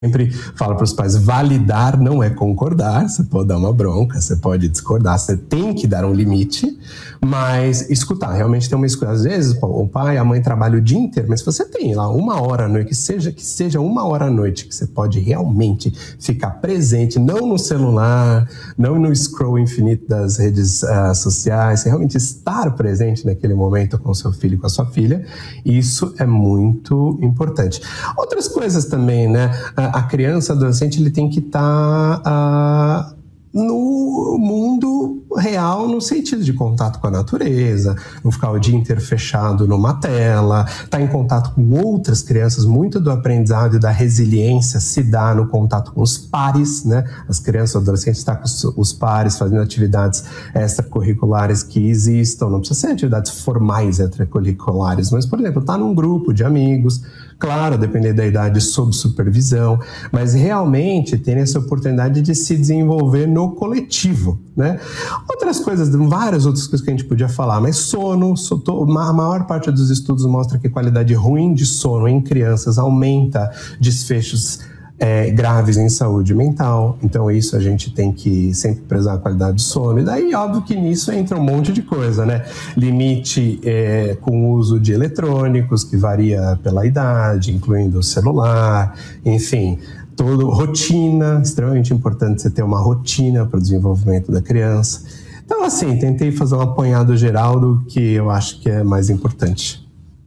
sempre falo para os pais, validar não é concordar, você pode dar uma bronca, você pode discordar, você tem que dar um limite, mas escutar, realmente tem uma escuta. Às vezes o pai, a mãe trabalham o dia inteiro, mas se você tem lá 1 hora à noite, que seja 1 hora à noite, que você pode realmente ficar presente, não no celular, não no scroll infinito das redes sociais, realmente estar presente naquele momento com seu filho e com a sua filha, isso é muito importante. Outras coisas também, né? A criança, adolescente, ele tem que estar no mundo real, no sentido de contato com a natureza, não ficar o dia inteiro fechado numa tela, estar em contato com outras crianças. Muito do aprendizado e da resiliência se dá no contato com os pares, né? As crianças, adolescentes estão com os pares, fazendo atividades extracurriculares que existam, não precisa ser atividades formais extracurriculares, mas, por exemplo, estar num grupo de amigos, claro, dependendo da idade, sob supervisão, mas realmente ter essa oportunidade de se desenvolver no coletivo, né? Outras coisas, várias outras coisas que a gente podia falar, mas sono, a maior parte dos estudos mostra que qualidade ruim de sono em crianças aumenta desfechos graves em saúde mental, então isso a gente tem que sempre prezar a qualidade do sono. E daí, óbvio que nisso entra um monte de coisa, né? Limite com o uso de eletrônicos, que varia pela idade, incluindo o celular, enfim, rotina, extremamente importante você ter uma rotina para o desenvolvimento da criança. Então, assim, tentei fazer um apanhado geral do que eu acho que é mais importante.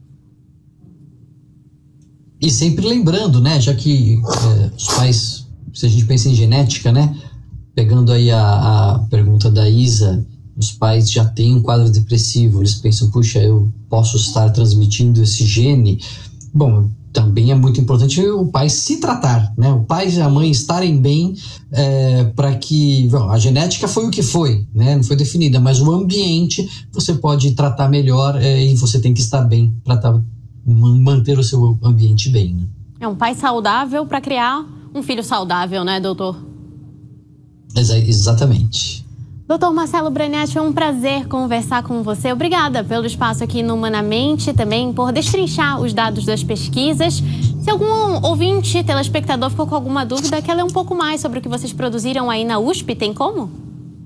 E sempre lembrando, né, já que os pais, se a gente pensa em genética, né, pegando aí a pergunta da Isa, os pais já têm um quadro depressivo, eles pensam, puxa, eu posso estar transmitindo esse gene. Bom, também é muito importante o pai se tratar, né, o pai e a mãe estarem bem para que, bom, a genética foi o que foi, né, não foi definida, mas o ambiente você pode tratar melhor e você tem que estar bem para manter o seu ambiente bem, né? É um pai saudável para criar um filho saudável, né, doutor? Exatamente. Doutor Marcelo Branetti, foi um prazer conversar com você. Obrigada pelo espaço aqui no Humanamente, também por destrinchar os dados das pesquisas. Se algum ouvinte, telespectador, ficou com alguma dúvida, quer ler um pouco mais sobre o que vocês produziram aí na USP, tem como?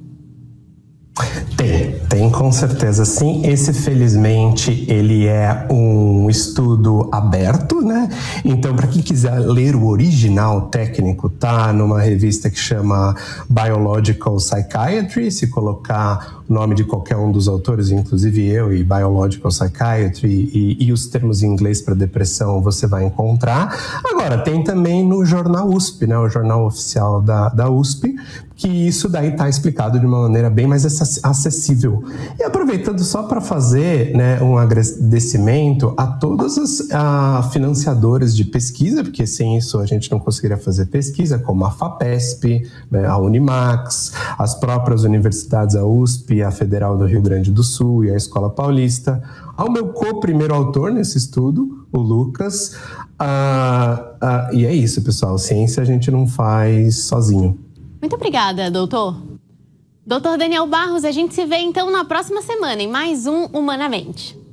Tem com certeza sim. Esse, felizmente, ele é um estudo aberto, né? Então, para quem quiser ler o original técnico, tá numa revista que chama Biological Psychiatry. Se colocar o nome de qualquer um dos autores, inclusive eu e Biological Psychiatry e os termos em inglês para depressão, você vai encontrar. Agora, tem também no jornal USP, né? O jornal oficial da USP, que isso daí está explicado de uma maneira bem mais acessível. E aproveitando só para fazer, né, um agradecimento a todos os financiadores de pesquisa, porque sem isso a gente não conseguiria fazer pesquisa, como a FAPESP, né, a Unimax, as próprias universidades, a USP, a Federal do Rio Grande do Sul e a Escola Paulista, ao meu co-primeiro autor nesse estudo, o Lucas. E é isso, pessoal. Ciência a gente não faz sozinho. Muito obrigada, doutor. Doutor Daniel Barros, a gente se vê então na próxima semana em mais um Humanamente.